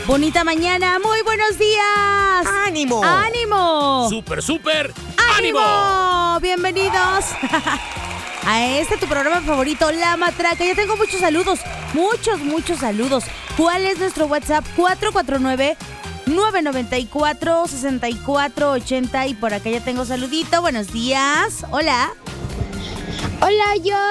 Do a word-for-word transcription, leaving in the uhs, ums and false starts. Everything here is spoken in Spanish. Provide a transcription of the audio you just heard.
Bonita mañana, muy buenos días. ¡Ánimo! ¡Ánimo! ¡Súper, súper! ¡Ánimo! ¡Ánimo! Bienvenidos a este tu programa favorito, La Matraca. Ya tengo muchos saludos, muchos, muchos saludos. ¿Cuál es nuestro WhatsApp? cuatro cuatro nueve, nueve nueve cuatro, seis cuatro ocho cero. Y por acá ya tengo saludito. Buenos días. Hola. Hola, yo